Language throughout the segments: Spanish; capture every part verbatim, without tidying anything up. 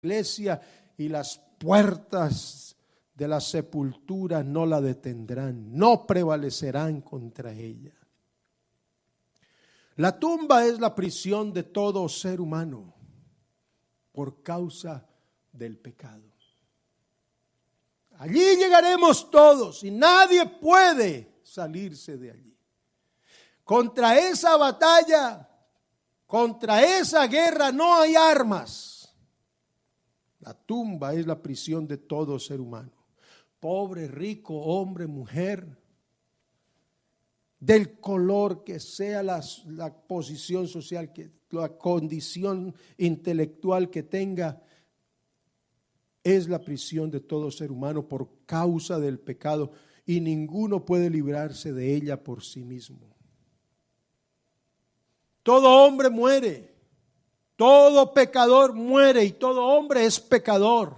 iglesia y las puertas de la sepultura no la detendrán, no prevalecerán contra ella. La tumba es la prisión de todo ser humano por causa del pecado. Allí llegaremos todos y nadie puede salirse de allí. Contra esa batalla, contra esa guerra no hay armas. La tumba es la prisión de todo ser humano. Pobre, rico, hombre, mujer, del color que sea la, la posición social, que, la condición intelectual que tenga, es la prisión de todo ser humano por causa del pecado y ninguno puede librarse de ella por sí mismo. Todo hombre muere. Todo pecador muere y todo hombre es pecador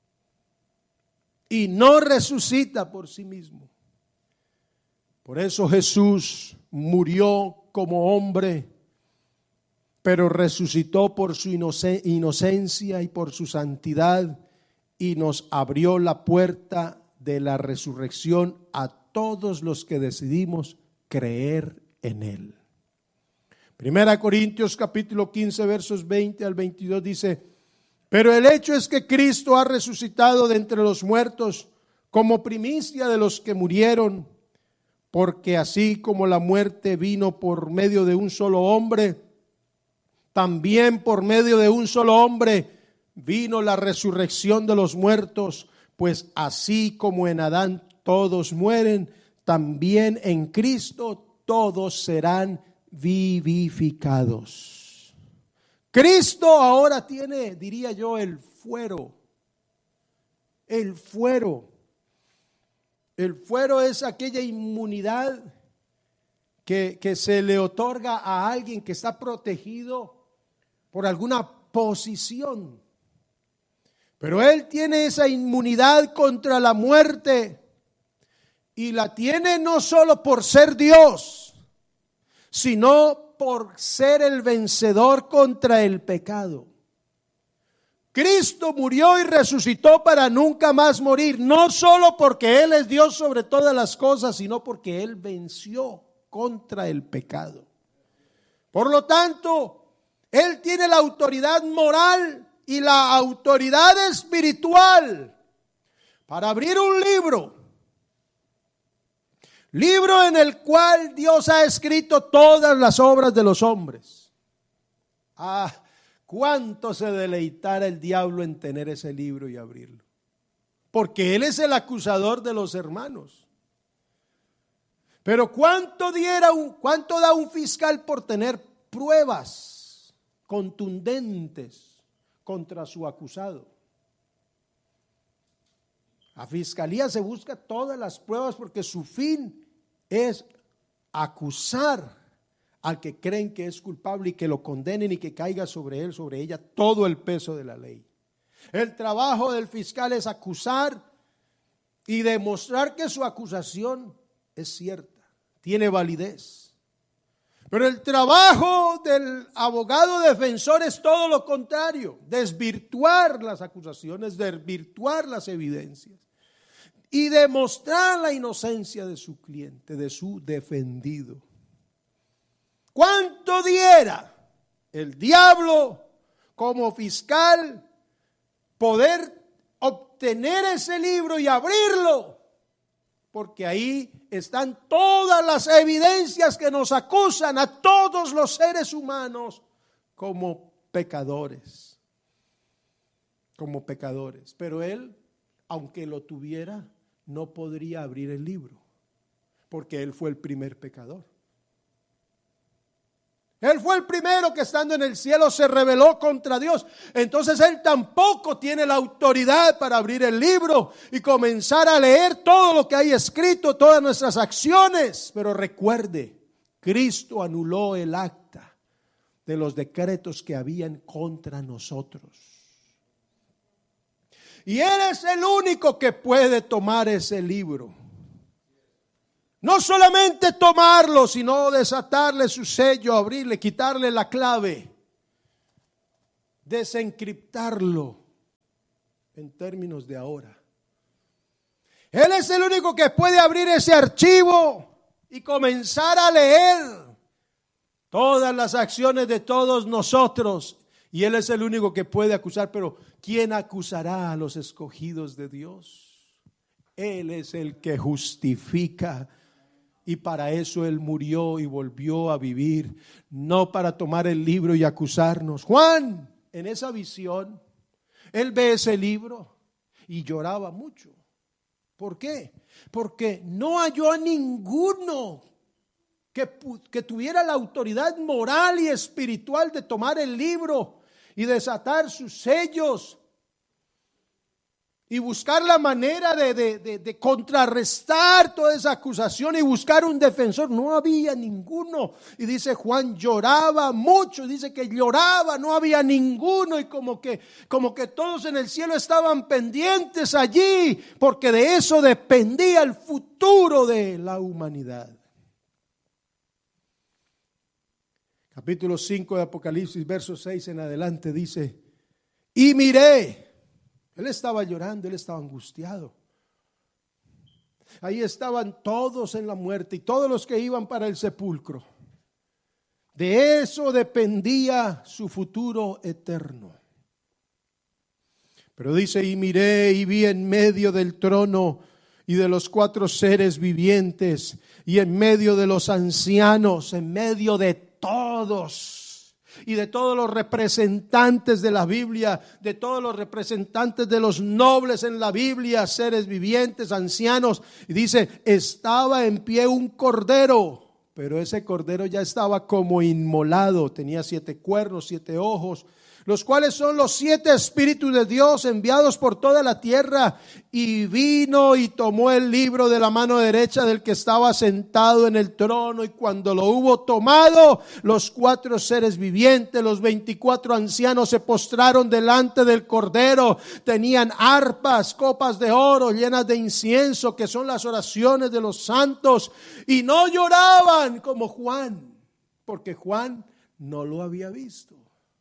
y no resucita por sí mismo. Por eso Jesús murió como hombre, pero resucitó por su inocencia y por su santidad y nos abrió la puerta de la resurrección a todos los que decidimos creer en Él. Primera Corintios capítulo quince versos veinte al veintidós dice: pero el hecho es que Cristo ha resucitado de entre los muertos como primicia de los que murieron, porque así como la muerte vino por medio de un solo hombre, también por medio de un solo hombre vino la resurrección de los muertos, pues así como en Adán todos mueren, también en Cristo todos serán vivificados. Cristo ahora tiene, diría yo, el fuero. El fuero. El fuero es aquella inmunidad que, que se le otorga a alguien que está protegido por alguna posición. Pero Él tiene esa inmunidad contra la muerte y la tiene no solo por ser Dios, sino por ser el vencedor contra el pecado. Cristo murió y resucitó para nunca más morir, no solo porque Él es Dios sobre todas las cosas, sino porque Él venció contra el pecado. Por lo tanto, Él tiene la autoridad moral y la autoridad espiritual para abrir un libro. Libro en el cual Dios ha escrito todas las obras de los hombres. Ah, cuánto se deleitara el diablo en tener ese libro y abrirlo. Porque él es el acusador de los hermanos. Pero cuánto diera un, cuánto da un fiscal por tener pruebas contundentes contra su acusado. La fiscalía se busca todas las pruebas porque su fin es acusar al que creen que es culpable y que lo condenen y que caiga sobre él, sobre ella, todo el peso de la ley. El trabajo del fiscal es acusar y demostrar que su acusación es cierta, tiene validez. Pero el trabajo del abogado defensor es todo lo contrario, desvirtuar las acusaciones, desvirtuar las evidencias y demostrar la inocencia de su cliente, de su defendido. ¿Cuánto diera el diablo como fiscal poder obtener ese libro y abrirlo? Porque ahí están todas las evidencias que nos acusan a todos los seres humanos como pecadores. Como pecadores. Pero él, aunque lo tuviera, no podría abrir el libro, porque él fue el primer pecador. Él fue el primero que estando en el cielo se rebeló contra Dios. Entonces él tampoco tiene la autoridad para abrir el libro y comenzar a leer todo lo que hay escrito, todas nuestras acciones. Pero recuerde, Cristo anuló el acta de los decretos que habían contra nosotros. Y Él es el único que puede tomar ese libro. No solamente tomarlo, sino desatarle su sello, abrirle, quitarle la clave, desencriptarlo en términos de ahora. Él es el único que puede abrir ese archivo y comenzar a leer todas las acciones de todos nosotros. Y Él es el único que puede acusar. Pero ¿quién acusará a los escogidos de Dios? Él es el que justifica. Y para eso Él murió y volvió a vivir. No para tomar el libro y acusarnos. Juan, en esa visión, él ve ese libro y lloraba mucho. ¿Por qué? Porque no halló a ninguno que, que tuviera la autoridad moral y espiritual de tomar el libro y desatar sus sellos y buscar la manera de, de, de, de contrarrestar toda esa acusación y buscar un defensor. No había ninguno. Y dice Juan, lloraba mucho. Dice que lloraba, no había ninguno. Y como que, como que todos en el cielo estaban pendientes allí, porque de eso dependía el futuro de la humanidad. Capítulo cinco de Apocalipsis, verso seis en adelante dice, y miré. Él estaba llorando, él estaba angustiado. Ahí estaban todos en la muerte y todos los que iban para el sepulcro. De eso dependía su futuro eterno. Pero dice, y miré y vi en medio del trono y de los cuatro seres vivientes y en medio de los ancianos, en medio de todos y de todos los representantes de la Biblia, de todos los representantes de los nobles en la Biblia, seres vivientes, ancianos, y dice, estaba en pie un cordero, pero ese cordero ya estaba como inmolado, tenía siete cuernos, siete ojos, los cuales son los siete espíritus de Dios enviados por toda la tierra. Y vino y tomó el libro de la mano derecha del que estaba sentado en el trono. Y cuando lo hubo tomado, los cuatro seres vivientes, los veinticuatro ancianos se postraron delante del Cordero. Tenían arpas, copas de oro llenas de incienso, que son las oraciones de los santos. Y no lloraban como Juan, porque Juan no lo había visto.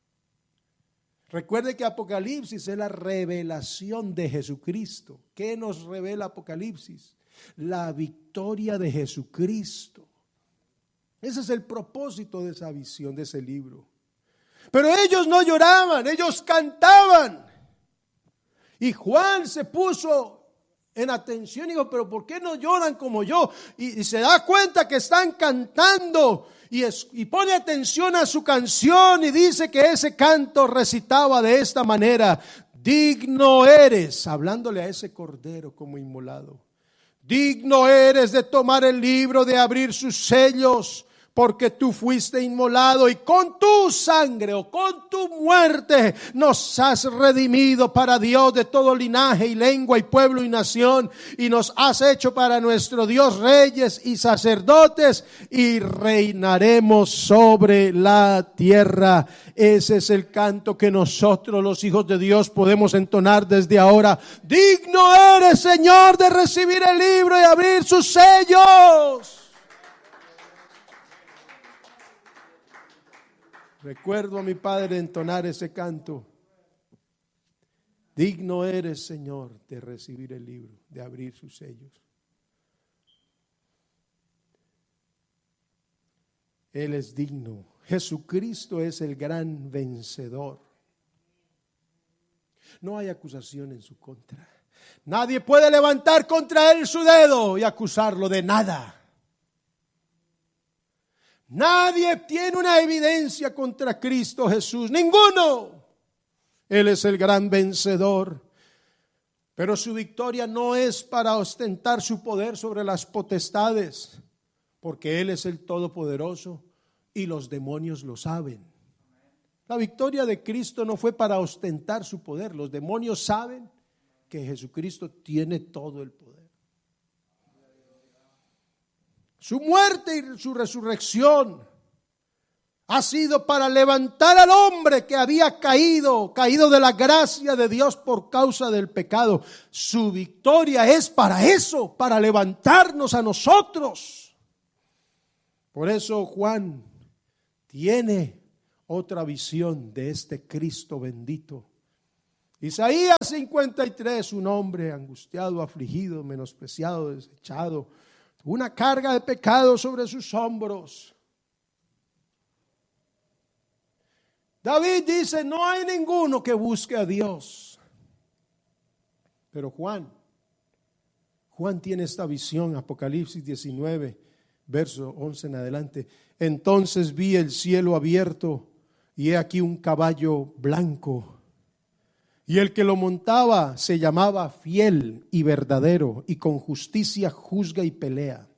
Recuerde que Apocalipsis es la revelación de Jesucristo. ¿Qué nos revela Apocalipsis? La victoria de Jesucristo. Ese es el propósito de esa visión, de ese libro. Pero ellos no lloraban, ellos cantaban. Y Juan se puso en atención y dijo, pero ¿por qué no lloran como yo? Y, y se da cuenta que están cantando. Y, es, y pone atención a su canción y dice que ese canto recitaba de esta manera: digno eres, hablándole a ese cordero como inmolado, digno eres de tomar el libro, de abrir sus sellos, porque tú fuiste inmolado y con tu sangre o con tu muerte nos has redimido para Dios de todo linaje y lengua y pueblo y nación, y nos has hecho para nuestro Dios reyes y sacerdotes y reinaremos sobre la tierra. Ese es el canto que nosotros los hijos de Dios podemos entonar desde ahora. Digno eres, Señor, de recibir el libro y abrir sus sellos. Recuerdo a mi padre entonar ese canto. Digno eres, Señor, de recibir el libro, de abrir sus sellos. Él es digno. Jesucristo es el gran vencedor. No hay acusación en su contra. Nadie puede levantar contra él su dedo y acusarlo de nada. Nadie tiene una evidencia contra Cristo Jesús, ninguno. Él es el gran vencedor. Pero su victoria no es para ostentar su poder sobre las potestades, porque Él es el Todopoderoso y los demonios lo saben. La victoria de Cristo no fue para ostentar su poder. Los demonios saben que Jesucristo tiene todo el poder. Su muerte y su resurrección ha sido para levantar al hombre que había caído, caído de la gracia de Dios por causa del pecado. Su victoria es para eso, para levantarnos a nosotros. Por eso Juan tiene otra visión de este Cristo bendito Isaías cincuenta y tres, un hombre angustiado, afligido, menospreciado, desechado, una carga de pecado sobre sus hombros. David dice, no hay ninguno que busque a Dios. Pero Juan, Juan tiene esta visión, Apocalipsis diecinueve, verso once en adelante. Entonces vi el cielo abierto y he aquí un caballo blanco. Y el que lo montaba se llamaba Fiel y Verdadero, y con justicia juzga y pelea.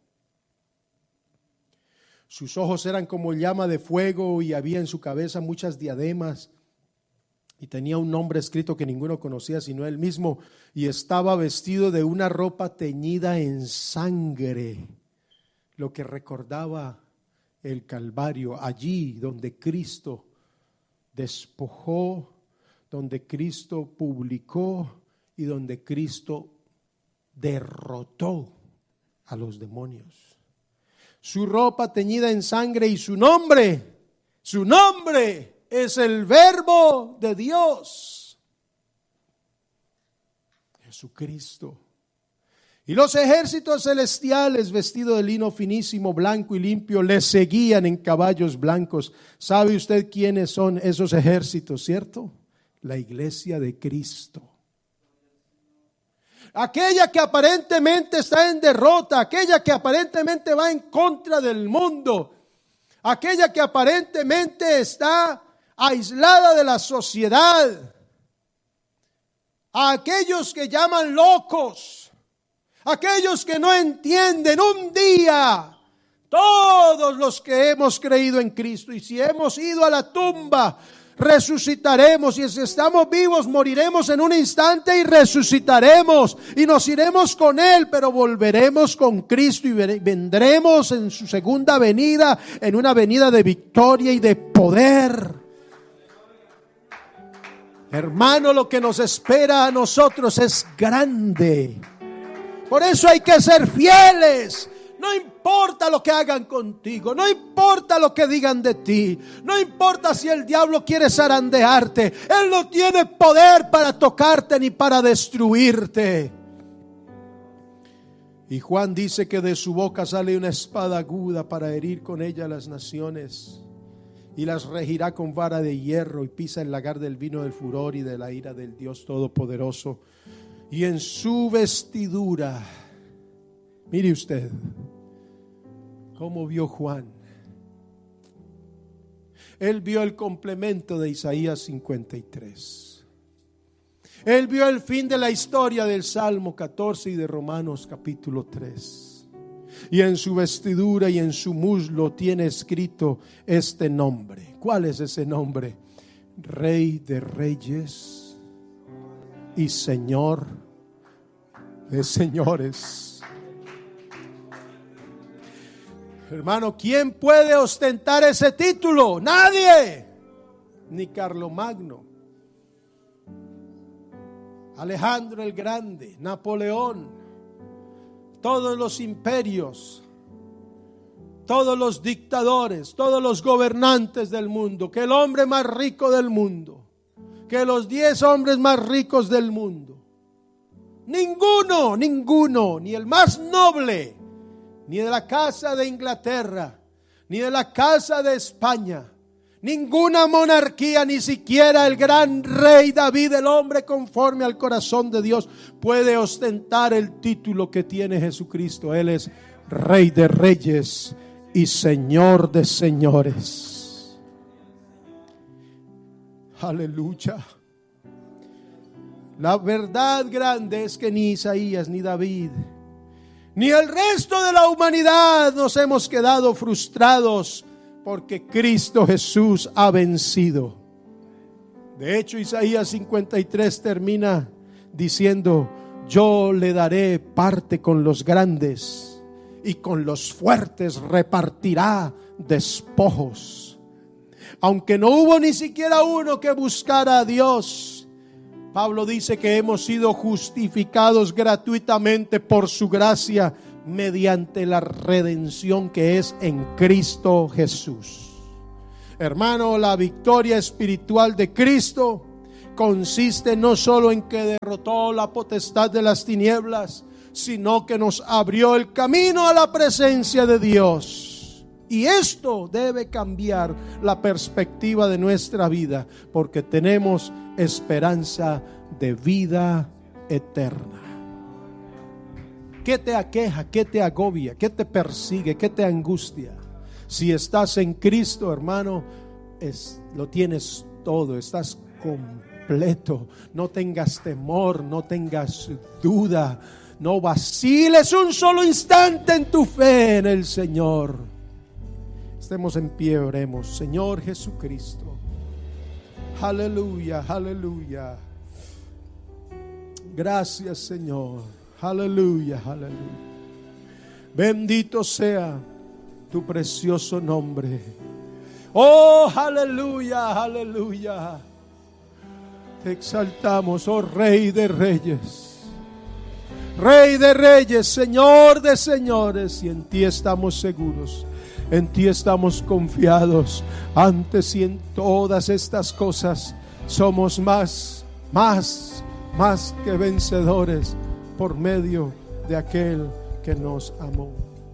Sus ojos eran como llama de fuego y había en su cabeza muchas diademas. Y tenía un nombre escrito que ninguno conocía sino él mismo. Y estaba vestido de una ropa teñida en sangre, lo que recordaba el Calvario, allí donde Cristo despojó, donde Cristo publicó y donde Cristo derrotó a los demonios. Su ropa teñida en sangre y su nombre, su nombre es el Verbo de Dios, Jesucristo. Y los ejércitos celestiales vestidos de lino finísimo, blanco y limpio, le seguían en caballos blancos. ¿Sabe usted quiénes son esos ejércitos, cierto? La iglesia de Cristo. Aquella que aparentemente está en derrota, aquella que aparentemente va en contra del mundo, aquella que aparentemente está aislada de la sociedad, a aquellos que llaman locos, aquellos que no entienden. Un día todos los que hemos creído en Cristo, y si hemos ido a la tumba, resucitaremos, y si estamos vivos moriremos en un instante y resucitaremos y nos iremos con Él, pero volveremos con Cristo y vendremos en su segunda venida, en una venida de victoria y de poder. Hermano, lo que nos espera a nosotros es grande. Por eso hay que ser fieles. No importa lo que hagan contigo, no importa lo que digan de ti, no importa si el diablo quiere zarandearte, él no tiene poder para tocarte ni para destruirte. Y Juan dice que de su boca sale una espada aguda para herir con ella a las naciones, y las regirá con vara de hierro, y pisa el lagar del vino del furor y de la ira del Dios Todopoderoso. Y en su vestidura, mire usted cómo vio Juan. Él vio el complemento de Isaías cincuenta y tres. Él vio el fin de la historia del Salmo catorce y de Romanos capítulo tres. Y en su vestidura y en su muslo tiene escrito este nombre. ¿Cuál es ese nombre? Rey de Reyes y Señor de Señores. Hermano, ¿quién puede ostentar ese título? Nadie. Ni Carlomagno, Alejandro el Grande, Napoleón, todos los imperios, todos los dictadores, todos los gobernantes del mundo, que el hombre más rico del mundo, que los diez hombres más ricos del mundo. Ninguno, ninguno, ni el más noble, ni de la casa de Inglaterra, ni de la casa de España, ninguna monarquía, ni siquiera el gran rey David, el hombre conforme al corazón de Dios, puede ostentar el título que tiene Jesucristo. Él es Rey de Reyes y Señor de Señores. Aleluya. La verdad grande es que ni Isaías, ni David, ni el resto de la humanidad nos hemos quedado frustrados, porque Cristo Jesús ha vencido. De hecho, Isaías cincuenta y tres termina diciendo: yo le daré parte con los grandes, y con los fuertes repartirá despojos. Aunque no hubo ni siquiera uno que buscara a Dios, Pablo dice que hemos sido justificados gratuitamente por su gracia mediante la redención que es en Cristo Jesús. Hermano, la victoria espiritual de Cristo consiste no solo en que derrotó la potestad de las tinieblas, sino que nos abrió el camino a la presencia de Dios. Y esto debe cambiar la perspectiva de nuestra vida, porque tenemos esperanza de vida eterna. ¿Qué te aqueja? ¿Qué te agobia? ¿Qué te persigue? ¿Qué te angustia? Si estás en Cristo, hermano, es, lo tienes todo, estás completo. No tengas temor, no tengas duda, no vaciles un solo instante en tu fe en el Señor. Estemos en pie, oremos. Señor Jesucristo, aleluya, aleluya. Gracias, Señor. Aleluya, aleluya. Bendito sea tu precioso nombre. Oh, aleluya, aleluya. Te exaltamos, oh Rey de Reyes, Rey de Reyes, Señor de Señores. Y en ti estamos seguros, en ti estamos confiados. Antes y en todas estas cosas somos más, más, más que vencedores por medio de aquel que nos amó.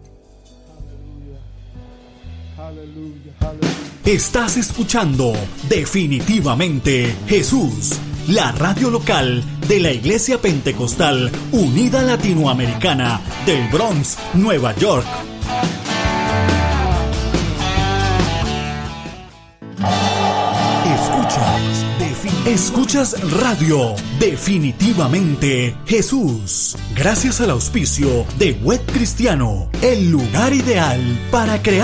Aleluya, aleluya, aleluya. Estás escuchando Definitivamente Jesús, la radio local de la Iglesia Pentecostal Unida Latinoamericana del Bronx, Nueva York. Escuchas, defin- Escuchas radio Definitivamente Jesús. Gracias al auspicio de Web Cristiano, el lugar ideal para crear